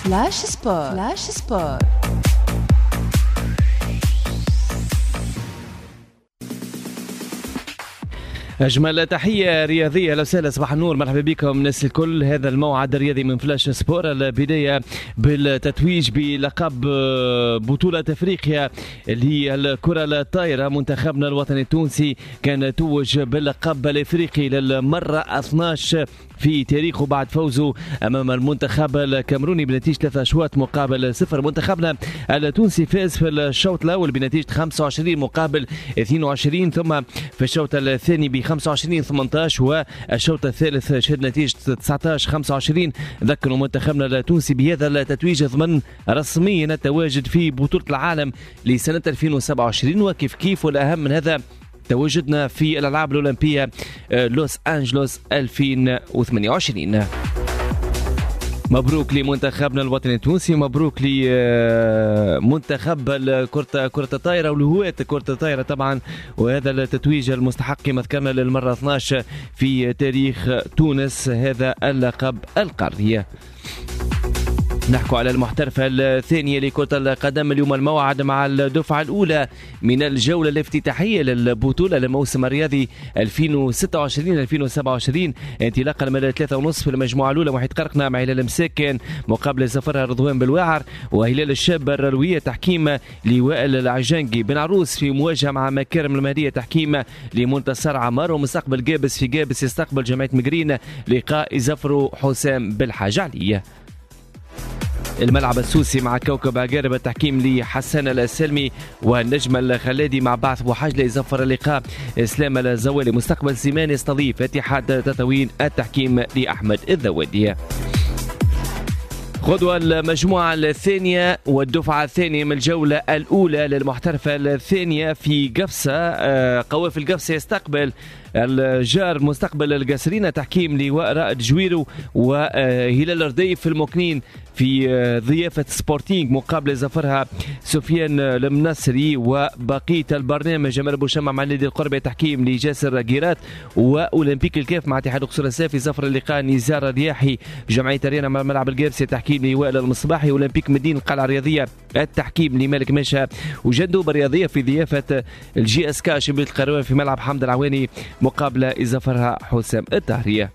فلاش سبور. أجمل تحية رياضية. أهلا وسهلا، صباح النور، مرحبا بكم الناس الكل. هذا الموعد الرياضي من فلاش سبور. البداية بالتتويج بلقب بطولة أفريقيا اللي هي الكرة الطايرة. منتخبنا الوطني التونسي كان توج باللقب الأفريقي للمرة 12 في تاريخه بعد فوزه أمام المنتخب الكاميروني بنتيجة 3 أشواط مقابل 0. منتخبنا التونسي فاز في الشوط الأول بنتيجة 25 مقابل 22، ثم في الشوط الثاني ب 25-18، والشوط الثالث شهد نتيجة 19-25. ذكروا منتخبنا التونسي بهذا التتويج ضمن رسميا التواجد في بطولة العالم لسنة 2027، وكيف كيف والأهم من هذا تواجدنا في الألعاب الأولمبية لوس أنجلوس 2028. مبروك لمنتخبنا الوطني التونسي، مبروك لمنتخب كرة الطائرة ولهواة كرة الطائرة طبعا، وهذا التتويج المستحق كما ذكرنا للمرة 12 في تاريخ تونس، هذا اللقب القاري. نحكوا على المحترفة الثانية لكرة القدم. اليوم الموعد مع الدفعة الأولى من الجولة الافتتاحية للبطولة للموسم الرياضي 2026-2027، انطلاقا من 3:30 في المجموعة الأولى. محيط قرقنة مع هلال مساكن مقابل سفرها رضوان بالواعر، وهلال الشاب الروية تحكيم لوائل العجنقي. بن عروس في مواجهة مع مكارم المهدية تحكيم لمنتصر عمار، ومستقبل جابس في جابس يستقبل جمعية مقرين لقاء زفرو حسام بالحاج علي. الملعب السوسي مع كوكب عقارب التحكيم لحسن السلمي والنجم الخلادي مع بعث بوحاجلة يزفر اللقاء اسلام الزوالي. مستقبل سيمان يستضيف اتحاد تطاوين التحكيم لأحمد الذوادي. غدوة المجموعة الثانية والدفعة الثانية من الجولة الأولى للمحترفة الثانية في قفصة. قوافل قفصة يستقبل الجار مستقبل القاسرين تحكيم لواء رائد جويرو، وهلال الرديف المكنين في ضيافة سبورتينغ مقابل زفرها سفيان المنصري. وبقية البرنامج جمال بوشمع مع النادي القربي تحكيم لجاسر قيرات، وأولمبيك الكاف مع اتحاد قصور السافي زفر اللقاء نزار الرياحي. جمعية ريانا مع ملعب القابسي تحكيم لوائل المصباحي. أولمبيك مدينة القلعة الرياضية التحكيم لمالك مشا، وجندوبة الرياضية في ضيافة الجي اس كا شبيلة القروان في ملعب حمد العواني مقابلة زفرها حسام الطاهرية.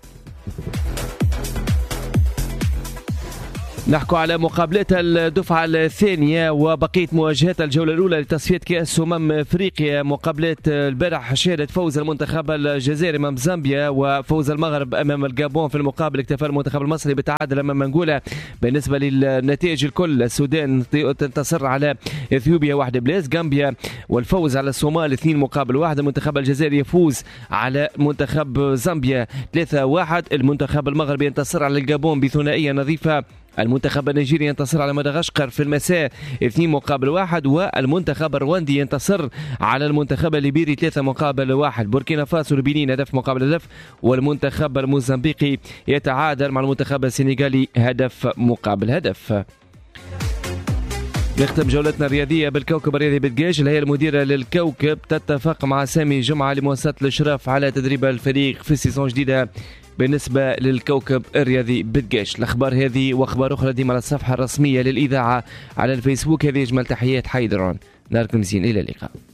نحكوا على مقابلات الدفعة الثانية وبقية مواجهات الجولة الأولى لتصفية كأس أفريقيا. مقابلات البارح شهدت فوز المنتخب الجزائري أمام زامبيا، وفوز المغرب أمام الجابون. في المقابل اكتفى المنتخب المصري بالتعادل أمام أنغولا. بالنسبة للنتائج الكل، السودان تنتصر على إثيوبيا 1-0، غامبيا والفوز على الصومال 2-1. المنتخب الجزائري يفوز على منتخب زامبيا 3-1. المنتخب المغربي ينتصر على الجابون بثنائية نظيفة. المنتخب النيجيري ينتصر على مدغشقر في المساء 2-1، والمنتخب الرواندي ينتصر على المنتخب الليبيري 3-1. بوركينا فاسو البنين هدف مقابل هدف، والمنتخب الموزمبيقي يتعادل مع المنتخب السنغالي هدف مقابل هدف. نختم جولتنا الرياضية بالكوكب الرياضي بدقاش. الهيئة المديرة للكوكب تتفق مع سامي جمعة لمؤسسة الإشراف على تدريب الفريق في سيزون جديدة بالنسبة للكوكب الرياضي بدقاش. الأخبار هذه وأخبار أخرى ديما على الصفحة الرسمية للإذاعة على الفيسبوك. هذه أجمل تحيات حيدرون، نهاركم زين، إلى اللقاء.